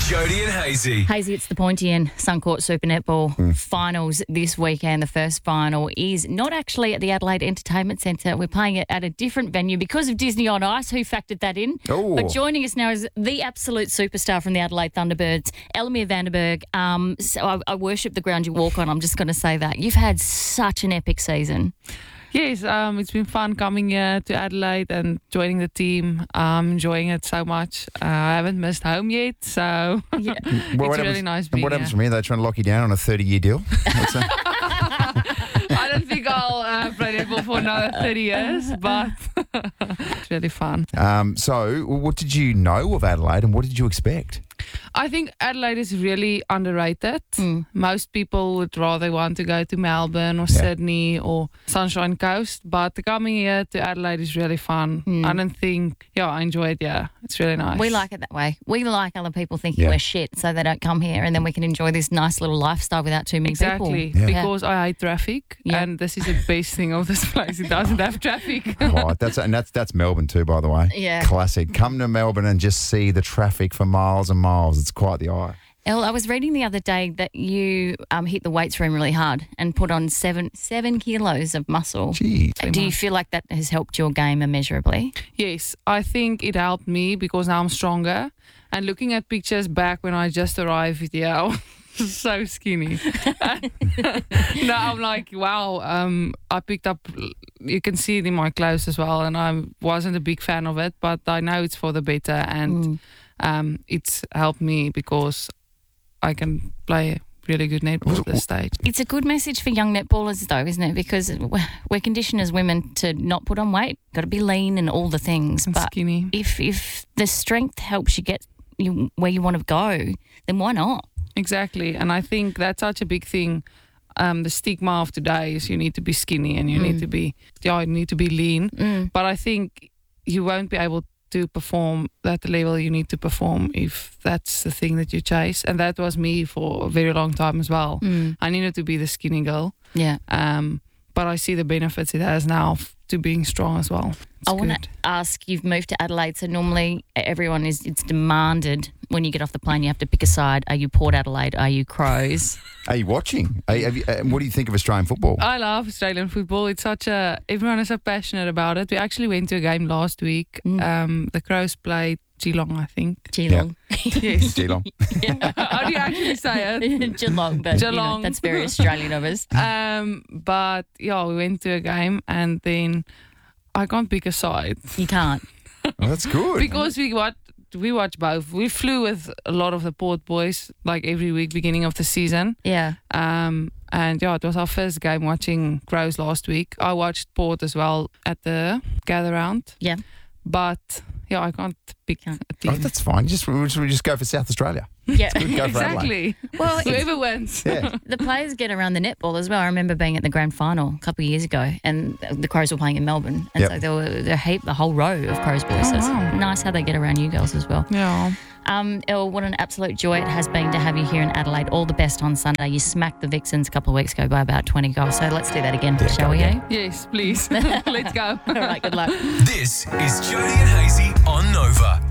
Jody and Hazy. Hazy, it's the Pointy and Suncourt Super Netball finals this weekend. The first final is not actually at the Adelaide Entertainment Centre. We're playing it at a different venue because of Disney on Ice. Who factored that in? Oh. But joining us now is the absolute superstar from the Adelaide Thunderbirds, Elamir Vandenberg. So I worship the ground you walk on. I'm just going to say that. You've had such an epic season. Yes, it's been fun coming here to Adelaide and joining the team. I'm enjoying it so much. I haven't missed home yet, so Yeah. it's really nice And being what happens here. from here? They're trying to lock you down on a 30-year deal? What's that? I don't think I'll play netball for another 30 years, but it's really fun. So what did you know of Adelaide and what did you expect? I think Adelaide is really underrated. Most people would rather want to go to Melbourne or Sydney or Sunshine Coast, but coming here to Adelaide is really fun. I don't think, I enjoy it, It's really nice. We like it that way. We like other people thinking Yeah. we're shit so they don't come here and then we can enjoy this nice little lifestyle without too many Exactly, people. because I hate traffic, Yeah. and this is the best thing of this place. It doesn't have traffic. Right, that's Melbourne too, by the way. Yeah. Classic. Come to Melbourne and just see the traffic for miles and miles. It's quite the eye. Elle, I was reading the other day that you hit the weights room really hard and put on 7 kilos of muscle. Gee. Do you feel like that has helped your game immeasurably? Yes, I think it helped me because now I'm stronger. And looking at pictures back when I just arrived here, I was so skinny. Now I'm like, wow, I picked up, you can see it in my clothes as well, and I wasn't a big fan of it, but I know it's for the better, and it's helped me because I can play really good netball at this stage. It's a good message for young netballers though, isn't it? Because we're conditioned as women to not put on weight, got to be lean and all the things. And but skinny. if the strength helps you get where you want to go, then why not? Exactly, and I think that's such a big thing. The stigma of today is you need to be skinny and you need to be, you need to be lean. But I think you won't be able to perform at the level you need to perform if that's the thing that you chase. And that was me for a very long time as well. I needed to be the skinny girl. Yeah. But I see the benefits it has now to being strong as well. I want to ask, you've moved to Adelaide, so normally it's demanded when you get off the plane, you have to pick a side. Are you Port Adelaide? Are you Crows? Are you watching? What do you think of Australian football? I love Australian football. It's everyone is so passionate about it. We actually went to a game last week. The Crows played Geelong, I think. Geelong. Yes. Geelong. How do you actually say it? Geelong, but Geelong. that's very Australian of us. But we went to a game and then I can't pick a side. You can't. Oh, that's good. Because we watch both. We flew with a lot of the Port boys like every week beginning of the season. Yeah. And it was our first game watching Crows last week. I watched Port as well at the gather round. Yeah. But I can't pick a team. Oh, that's fine. We just go for South Australia. Yeah. Go for Adelaide. Exactly. Well, Whoever wins. Yeah. the players get around the netball as well. I remember being at the grand final a couple of years ago and the Crows were playing in Melbourne. And so there were the whole row of Crows boys. So it's nice how they get around you girls as well. Yeah. Elle, what an absolute joy it has been to have you here in Adelaide. All the best on Sunday. You smacked the Vixens a couple of weeks ago by about 20 goals. So let's do that again, shall we? Yes, please. Let's go. All right, good luck. This is Jody and Hazy on Nova.